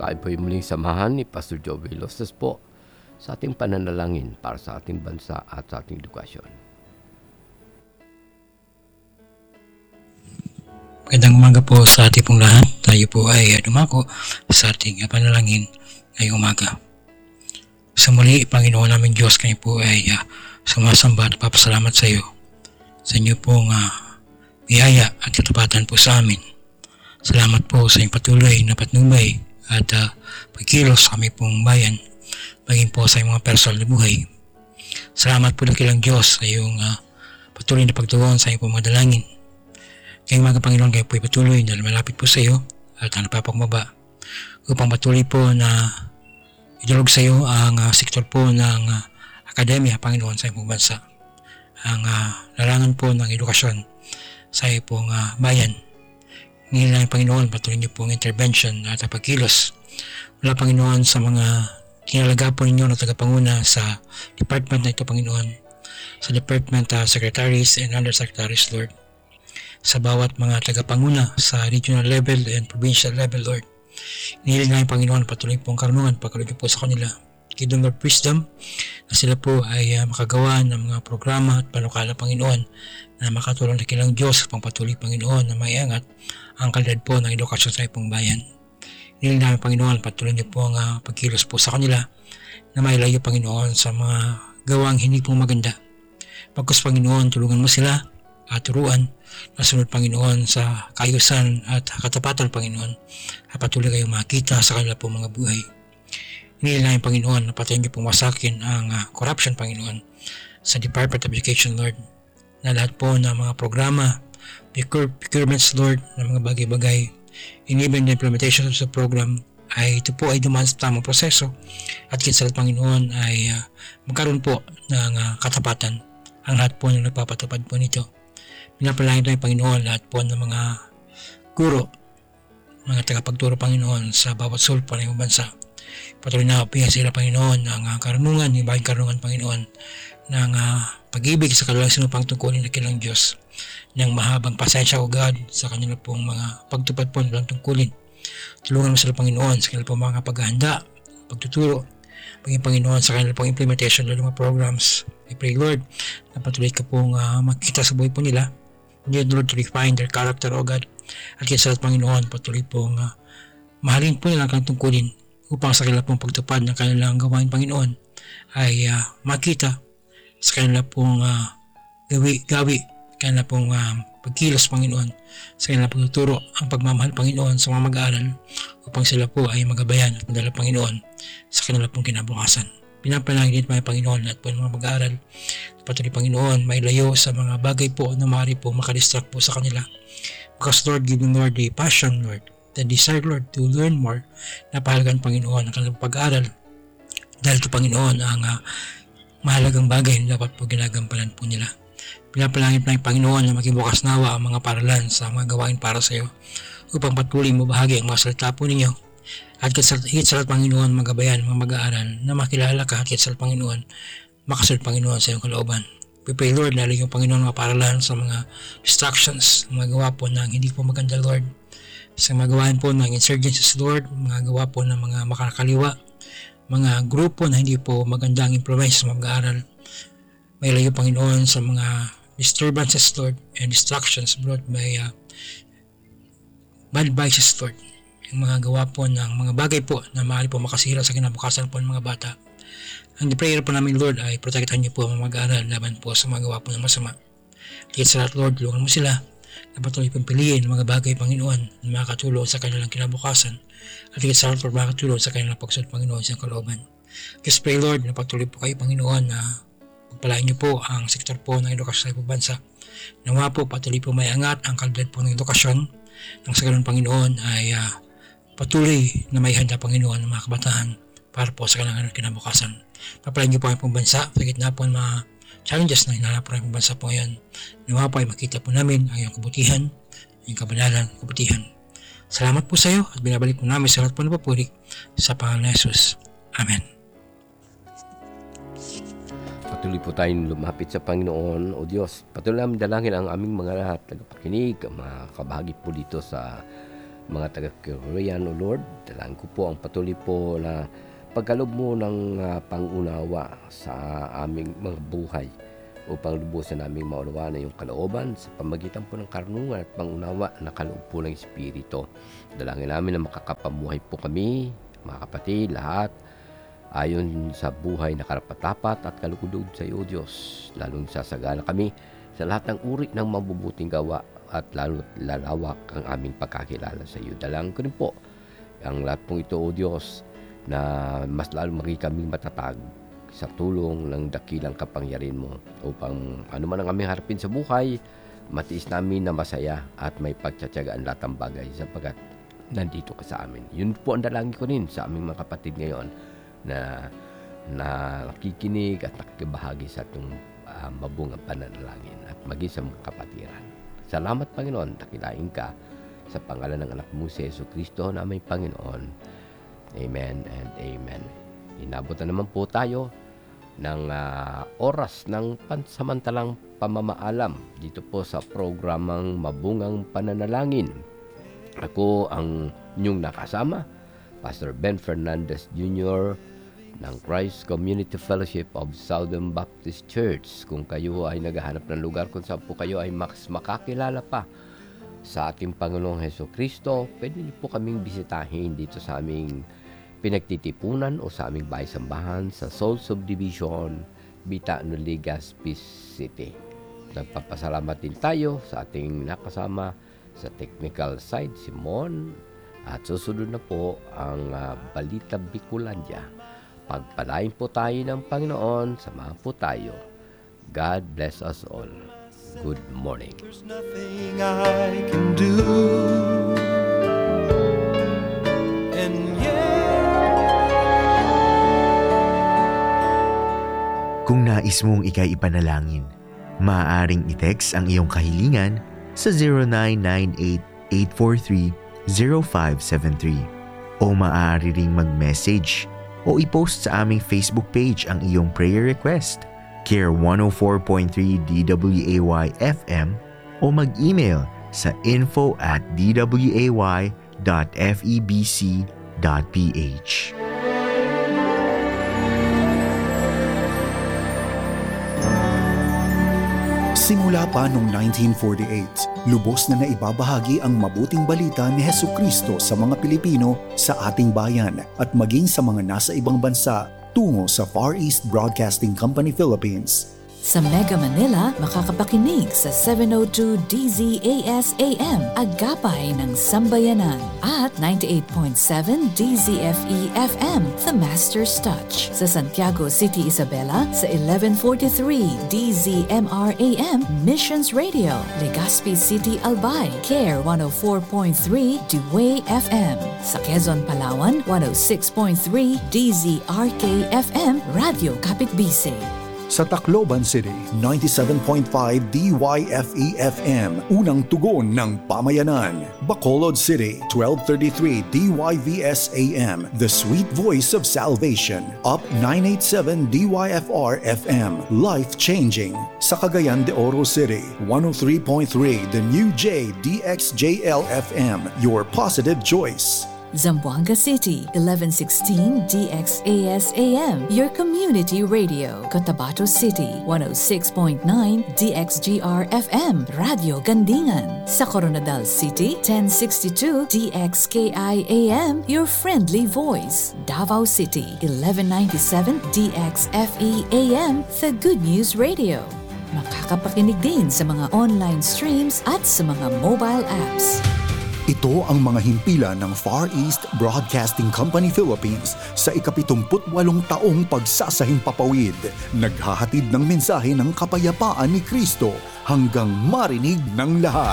Tayo po yung muling samahan ni Pastor Joey Lostes po sa ating pananalangin para sa ating bansa at sa ating edukasyon. Magandang umaga po sa ating pong lahat. Tayo po ay dumako sa ating panalangin ngayong umaga. Sa muli, Panginoon namin Diyos, kayo po ay sumasamba at papasalamat sa iyo sa inyo pong biyaya at katapatan po sa amin. Salamat po sa iyong patuloy na patnubay at pagkilos sa aming pong bayan, maging po sa iyong mga personal na buhay. Salamat po dakilang Diyos sa iyong patuloy na pagtugon sa iyong pong mga dalangin. Ngayong mga Panginoon, kayo po ay patuloy na malapit po sa iyo at napapagmaba upang patuloy po na idulog sa iyo ang sektor po ng akademya, Panginoon, sa iyong pong bansa. Ang larangan po ng edukasyon sa iyong pong bayan. Ngayon lang, Panginoon, patuloy niyo pong intervention at pagkilos mula, Panginoon, sa mga kinalaga po ninyo na tagapanguna sa department na ito, Panginoon, sa department secretaries and undersecretaries, Lord, sa bawat mga tagapanguna sa regional level and provincial level, Lord. Inihiling namin, Panginoon, patuloy pong karunungan, pagkalunin po sa kanila. Give them Lord wisdom na sila po ay makagawa ng mga programa at panukala, Panginoon, na makatulong na kilang Diyos pang patuloy, Panginoon, na maiangat ang kalidad po ng edukasyon sa ipong bayan. Inihiling namin, Panginoon, patuloy niyo po ang pagkilos po sa kanila na mailayo, Panginoon, sa mga gawang hindi po maganda. Pagkus, Panginoon, tulungan mo sila at turuan na sunod, Panginoon, sa kaayusan at katapatan, Panginoon, at patuloy kayong makita sa kanila po mga buhay. Inihiling namin, Panginoon, na patayin niyo pong wasakin ang corruption, Panginoon, sa Department of Education, Lord, na lahat po ng mga programa, procurements, Lord, ng mga bagay-bagay, and even the implementation of the program, ay ito po ay dumaan sa tamang proseso at kinsalat, Panginoon, ay magkaroon po ng katapatan ang lahat po ng nagpapatupad po nito. Pinapalangin tayo, Panginoon, lahat po ng mga guro, mga tagapagturo, Panginoon, sa bawat sulpo ng bansa. Patuloy na piyan sila, Panginoon, ng karunungan, yung bagay karunungan, Panginoon, ng pag-ibig sa kanilang sinupang tungkulin na kilang Diyos, ng mahabang pasensya, O God, sa kanilang pong mga pagtupad po ng tungkulin. Tulungan mo sila, Panginoon, sa kanilang pong mga paghahanda, pagtuturo, maging, Panginoon, sa kanilang pong implementation ng mga programs. I pray, Lord, na patuloy ka pong makita sa buhay po nila. Need, Lord, to refine their character, O God. At kinsalat, Panginoon, patuloy pong mahalin po nila ang kanilang tungkulin upang sa kanilang pong pagtupad ng kanilang gawain, Panginoon, ay makita sa kanilang pong gawi, kanilang pong pagkilos, Panginoon, sa kanilang pagtuturo, ang pagmamahal, Panginoon, sa mga mag-aaral upang sila po ay magabayan at madala, Panginoon, sa kanilang pong kinabukasan. Pinapalangin din tayo, Panginoon, at po ng mga mag-aaral, patuloy, Panginoon, may layo sa mga bagay po na maaari po makadistract po sa kanila. Because, Lord, give them, Lord, the passion, Lord, the desire, Lord, to learn more. Napahalagan, Panginoon, ang kanilang pag-aaral. Dahil ito, Panginoon, ang mahalagang bagay na dapat po ginagampanan po nila. Pinapalangin tayo, Panginoon, na maging bukas nawa ang mga paralan sa mga gawain para sa iyo upang patuloy mo bahagi ang mga salita po ninyo. At higit sa lahat, Panginoon, magabayan mga mag-aaral na makilala ka at higit sa lahat, Panginoon, makasunod, Panginoon, sa iyong kalooban. We pray, Lord, lalo yung Panginoon mga paralan sa mga distractions, mga gawa po ng hindi po maganda, Lord. Sa mga gawain po ng insurgencies, Lord, mga gawa po ng mga makakaliwa, mga grupo na hindi po magandang influence sa mga mag-aaral. May layo, Panginoon, sa mga disturbances, Lord, and distractions, Lord, may bad vices, Lord. Yung mga gawa po ng mga bagay po na maaari po makasira sa kinabukasan po ng mga bata. Ang prayer po namin, Lord, ay protektahan niyo po ang mga mag-aaral laban po sa mga gawa po ng masama. Kaya sa lahat, Lord, tulungan mo sila na patuloy pong piliin ang mga bagay, Panginoon, na makatulong sa kanilang kinabukasan at higit sa lahat, makatulong sa kanilang pagsunod, Panginoon, sa kalooban. Kaya pray, Lord, na patuloy po kayo, Panginoon, na pagpalain niyo po ang sektor po ng edukasyon sa ibang bansa. Nawa po, patuloy po may angat ang kalidad po ng edukasyon nang sa ganun, Panginoon, ay patuloy na may handa, Panginoon, ng mga kabataan para po sa kanilang kinabukasan. Papalain niyo po ang pong bansa sa gitna po ng mga challenges na hinaharap po ng bansa po ngayon. Nawa po ay makita po namin ang iyong kabutihan, ang iyong kabanalan, kabutihan. Salamat po sa iyo at binabalik po namin sa lahat po ng papuri sa pangalan ni Jesus. Amen. Patuloy po tayong lumapit sa Panginoon, O Diyos. Patuloy namin dalangin ang aming mga lahat, tagapakinig, mga kabahagi po dito sa mga taga-Korean, O Lord. Dalangin ko po ang patuloy po na pagkaloob mo ng pangunawa sa aming mga buhay upang lubusan naming maunawaan na yung kalooban sa pamagitan po ng karunungan at pangunawa na kaloob po ng Espiritu. Dalangin namin na makakapamuhay po kami, mga kapatid, lahat, ayon sa buhay na karapat-dapat at kalugod sa iyo, Diyos. Lalong sasagana kami sa lahat ng uri ng mabubuting gawa at lalo lalawak ang aming pagkakilala sa iyo. Dalangin ko rin po ang lahat pong ito, O Diyos, na mas lalo maging kaming matatag sa tulong ng dakilang kapangyarihan mo upang ano man ang aming harapin sa buhay, matiis namin na masaya at may pagtsatsagaan lahat ng bagay sapagkat nandito ka sa amin. Yun po ang dalangin ko rin sa aming mga kapatid ngayon na nakikinig at nakikibahagi sa itong mabungang pananalangin at maging sa mga kapatiran. Salamat, Panginoon, dakilain ka sa pangalan ng anak mo si Jesucristo na aming Panginoon. Amen and amen. Inabot na naman po tayo ng oras ng pansamantalang pamamaalam dito po sa programang Mabungang Pananalangin. Ako ang inyong nakasama, Pastor Ben Fernandez Jr. ng Christ Community Fellowship of Southern Baptist Church. Kung kayo ay naghahanap ng lugar kung saan po kayo ay makakilala pa sa ating Panginoong Jesucristo, pwede niyo po kaming bisitahin dito sa aming pinagtitipunan o sa aming bahay-sambahan sa Soul Subdivision, Bitaano, Legazpi City. Nagpapasalamat din tayo sa ating nakasama sa technical side, si Mon. At susunod na po ang Balita Bicolandia. Pagpalain po tayo ng Panginoon, samahan po tayo. God bless us all. Good morning. There's nothing I can do. And Kung nais mong ikay ipanalangin, maaaring i-text ang iyong kahilingan sa 0998-843-0573 o maaari ring mag-message o i-post sa aming Facebook page ang iyong prayer request, Care 104.3 DWAY FM, o mag-email sa info@dway.febc.ph. Simula pa noong 1948, lubos na naibabahagi ang mabuting balita ni Hesukristo sa mga Pilipino sa ating bayan at maging sa mga nasa ibang bansa tungo sa Far East Broadcasting Company Philippines. Sa Mega Manila, makakapakinig sa 702 DZAS AM, Agapay ng Sambayanan, at 98.7 DZFE FM, The Master's Touch. Sa Santiago City, Isabela, sa 1143 DZMR AM, Missions Radio. Legazpi City, Albay, Care 104.3 Dway FM. Sa Quezon, Palawan, 106.3 DZRK FM, Radio Kapitbisay. Sa Tacloban City, 97.5 DYFE-FM, unang tugon ng pamayanan. Bacolod City, 1233 DYVS-AM, the sweet voice of salvation. Up 987 DYFR-FM, life-changing. Sa Cagayan de Oro City, 103.3 The New J DXJL-FM, your positive choice. Zamboanga City, 1116 DXAS-AM, your community radio. Cotabato City, 106.9 DXGR-FM, Radio Gandingan. Sa Coronadal City, 1062 DXKI-AM, your friendly voice. Davao City, 1197 DXFE-AM, the Good News Radio. Makakapakinig din sa mga online streams at sa mga mobile apps. Ito ang mga himpilan ng Far East Broadcasting Company Philippines sa ika-78 taong pagsasahing papawid. Naghahatid ng mensahe ng kapayapaan ni Kristo hanggang marinig ng lahat.